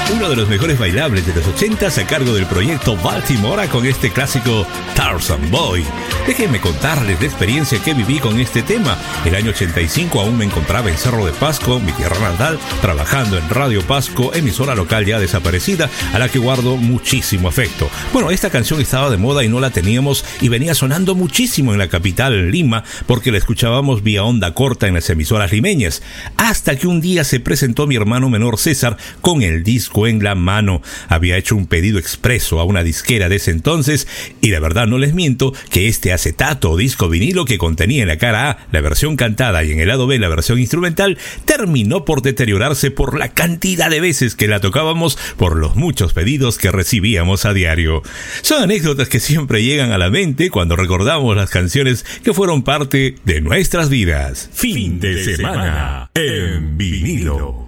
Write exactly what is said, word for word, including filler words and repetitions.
Uno de los mejores bailables de los ochentas a cargo del proyecto Baltimora con este clásico Tarzan Boy. Déjenme contarles la experiencia que viví con este tema. El año ochenta y cinco aún me encontraba en Cerro de Pasco, mi tierra natal, trabajando en Radio Pasco, emisora local ya desaparecida, a la que guardo muchísimo afecto. Bueno, esta canción estaba de moda y no la teníamos y venía sonando muchísimo en la capital, Lima, porque la escuchábamos vía onda corta en las emisoras limeñas. Hasta que un día se presentó mi hermano menor César con el disco en la mano. Había hecho un pedido expreso a una disquera de ese entonces y la verdad no les miento que este acetato o disco vinilo que contenía en la cara A la versión cantada y en el lado B la versión instrumental terminó por deteriorarse por la cantidad de veces que la tocábamos, por los muchos pedidos que recibíamos a diario. Son anécdotas que siempre llegan a la mente cuando recordamos las canciones que fueron parte de nuestras vidas. Fin de semana en vinilo.